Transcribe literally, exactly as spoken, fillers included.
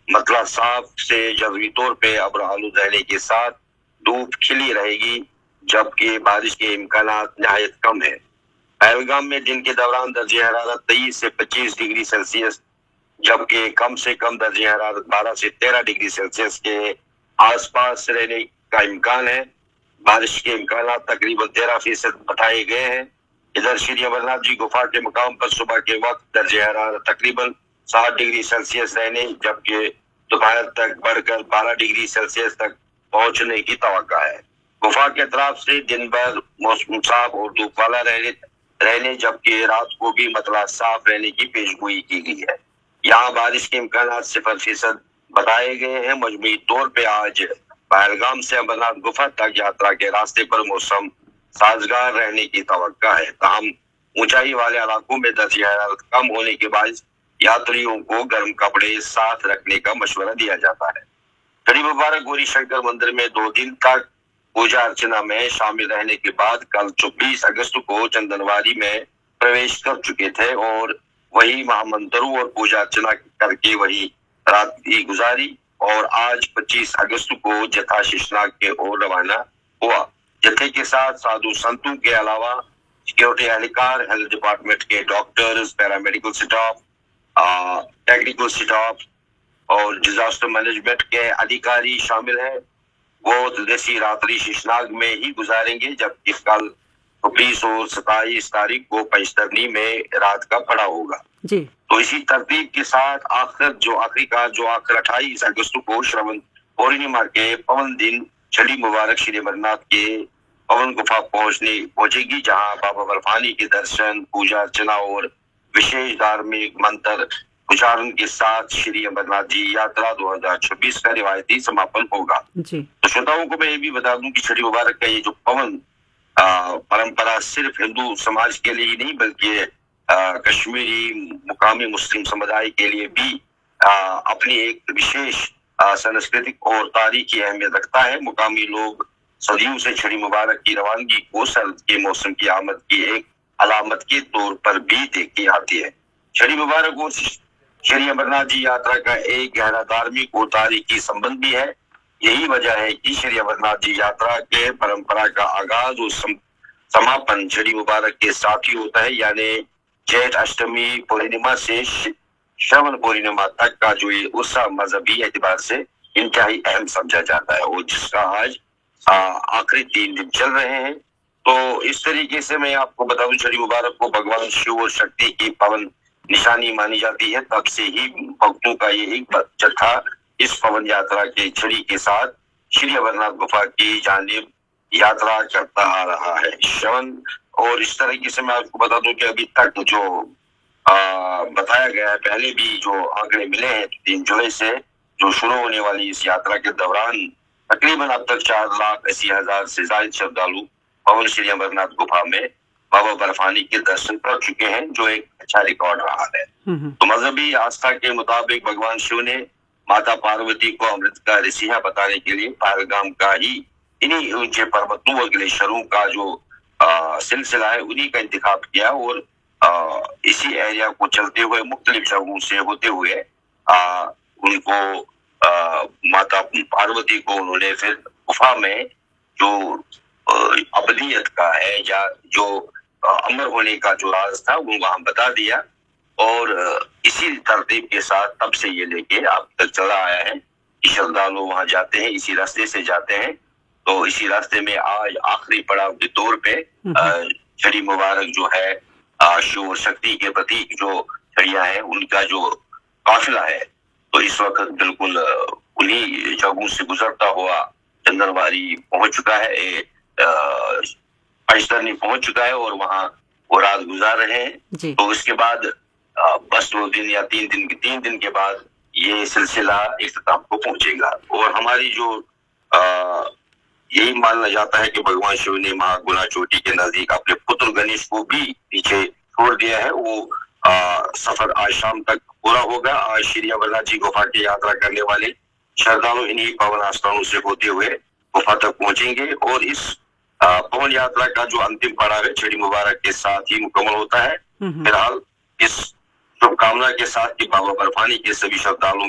मतला साफ से जजवी तौर पे अब्र आलूद रहने के साथ धूप खिली रहेगी, जबकि बारिश के इम्कानात नहायत कम है। पहलगाम में दिन के दौरान दर्जे हरारत तेईस से पच्चीस डिग्री सेल्सियस, जबकि कम से कम दर्जे हरारत बारह से तेरह डिग्री सेल्सियस के आसपास रहने का इम्कान है। बारिश के इम्कानात तकरीबन तेरह फीसद बताए गए हैं। इधर श्री अमरनाथ जी गुफा के मुकाम पर सुबह के वक्त दर्जे हरारत तकरीबन सात डिग्री सेल्सियस रहने, जबकि दोपहर तक बढ़कर बारह डिग्री सेल्सियस तक पहुंचने की तवक्का है। गुफा के तरफ से दिन भर मौसम साफ और धूप वाला रहने रहने जबकि रात को भी मतला साफ रहने की पेशगोई की गई है। यहाँ बारिश के इम्कान सिफर फीसद बताए गए हैं। मजमूई तौर पे आज पहलगाम से अमरनाथ गुफा तक यात्रा के रास्ते पर मौसम साजगार रहने की तवक्का है। ताहम ऊंचाई वाले इलाकों में दर्जे हरारत कम होने के बाद यात्रियों को गर्म कपड़े साथ रखने का मशवरा दिया जाता है। श्री मुबारक गौरी शंकर मंदिर में दो दिन तक पूजा अर्चना में शामिल रहने के बाद कल चौबीस अगस्त को चंदनवारी में प्रवेश कर चुके थे और वही महामंत्रों और पूजा अर्चना करके वही रात की गुजारी और आज पच्चीस अगस्त को जथा शेषनाग के ओर रवाना हुआ। जत्थे के साथ साधु संतों के अलावा सिक्योरिटी एहलकार, हेल्थ डिपार्टमेंट के doctors, paramedical staff, technical staff और डिजास्टर मैनेजमेंट के अधिकारी शामिल हैं। वो त्रिदशी रात्रि शेषनाग में ही गुजारेंगे, जबकि कल छब्बीस और सताईस तारीख को पंचतरनी में रात का पड़ा होगा जी। तो इसी तरतीब के साथ आखिर जो आखिरी का जो आखिर अट्ठाईस अगस्त को श्रवण पूर्णिमा के पवन दिन छड़ी मुबारक श्री अमरनाथ के पवन गुफा पहुंचने पहुंचेगी, जहां बाबा बर्फानी के दर्शन, पूजा अर्चना और विशेष धार्मिक मंत्र उच्चारण के साथ श्री अमरनाथ जी यात्रा दो हजार छब्बीस का रिवायती समापन होगा जी। तो श्रोताओं को मैं ये भी बता दूं कि छड़ी मुबारक का ये जो पवन आ, परंपरा सिर्फ हिंदू समाज के लिए ही नहीं बल्कि आ, कश्मीरी मुकामी मुस्लिम समुदाय के लिए भी आ, अपनी एक विशेष सांस्कृतिक और तारीखी अहमियत रखता है। मुकामी लोग सदियों से छड़ी मुबारक की रवानगी को सर्द के मौसम की आमद की एक अलामत के तौर पर भी देखी आती है। छड़ी मुबारक और श्री अमरनाथ जी यात्रा का एक गहरा धार्मिक और तारीखी संबंध भी है। यही वजह है कि श्री अमरनाथ जी यात्रा के परंपरा का आगाज और समापन छड़ी मुबारक के साथ ही होता है, यानी जेठ अष्टमी पूर्णिमा से श्रवण पूर्णिमा तक का जो ये उत्सव मजहबी एतबार से इंतहाई अहम समझा जाता है और जिसका आज आखिरी तीन दिन चल रहे हैं। तो इस तरीके से मैं आपको बता दूं, छड़ी मुबारक को भगवान शिव और शक्ति की पवन निशानी मानी जाती है। तब से ही भक्तों का ये एक जत्था इस पवन यात्रा के छड़ी के साथ श्री अमरनाथ गुफा की जानिब यात्रा करता आ रहा है। श्रवण और इस तरीके से मैं आपको बता दूं कि अभी तक जो आ, बताया गया है, पहले भी जो आंकड़े मिले हैं तीन जुलाई से जो शुरू होने वाली इस यात्रा के दौरान तकरीबन अब तक चार लाख अस्सी हजार से ज्यादा श्रद्धालु पवन श्री अमरनाथ गुफा में बाबा बर्फानी के दर्शन कर चुके हैं, जो एक अच्छा रिकॉर्ड रहा है। तो मजहबी आस्था के मुताबिक भगवान शिव ने माता पार्वती को अमृत का रिसिया बताने के लिए पहलगाम का ही इन्हीं ऊंचे पर्वतों और ग्लेशियरों का जो आ, सिलसिला है उन्हीं का इंतखाब किया और आ, इसी एरिया को चलते हुए मुख्तलिफ जगहों से होते हुए आ, उनको आ, माता पार्वती को उन्होंने फिर गुफा में जो अबदियत का है या जो अमर होने का जो राज था वो वहां बता दिया और इसी तरतीब के साथ तब से ये लेके अब तक चला आया है कि श्रद्धालु वहां जाते हैं, इसी रास्ते से जाते हैं। तो इसी रास्ते में आज आखिरी पड़ाव के तौर पे छड़ी मुबारक जो है शिव और शक्ति के प्रतीक जो छड़ियां हैं उनका जो काफिला है तो इस वक्त बिल्कुल उन्हीं जगहों से गुजरता हुआ चंदनवारी पहुंच चुका है, पंचतरनी पहुंच चुका है और वहां वो रात गुजार रहे हैं। तो इसके बाद बस दो दिन या तीन दिन तीन दिन के बाद ये सिलसिला इख्तिताम को पहुंचेगा और हमारी जो आ, यही माना जाता है कि भगवान शिव ने महागुना चोटी के नजदीक अपने पुत्र गणेश को भी पीछे छोड़ दिया है। वो आ, सफर आज शाम तक पूरा होगा। आज श्री अमरनाथ जी गुफा की यात्रा करने वाले श्रद्धालु इन्हीं पवन आस्थानों से होते हुए गुफा तक पहुंचेंगे और इस पवन यात्रा का जो अंतिम पड़ाव है छड़ी मुबारक के साथ ही मुकम्मल होता है। फिलहाल इस शुभकामना के साथ कि बाबा बर्फानी के सभी श्रद्धालुओं